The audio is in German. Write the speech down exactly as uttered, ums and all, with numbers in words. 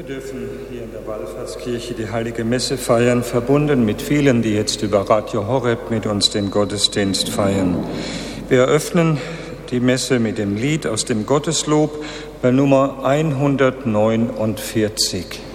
Wir dürfen hier in der Wallfahrtskirche die Heilige Messe feiern, verbunden mit vielen, die jetzt über Radio Horeb mit uns den Gottesdienst feiern. Wir eröffnen die Messe mit dem Lied aus dem Gotteslob bei Nummer hundertneunundvierzig.